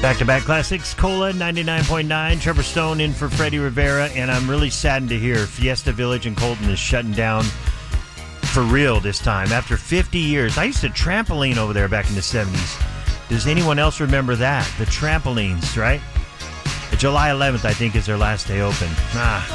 Back-to-back classics, Cola 99.9, Trevor Stone in for Freddie Rivera, and I'm really saddened to hear Fiesta Village in Colton is shutting down for real this time. After 50 years, I used to trampoline over there back in the 70s. Does anyone else remember that? The trampolines, right? July 11th, I think, is their last day open.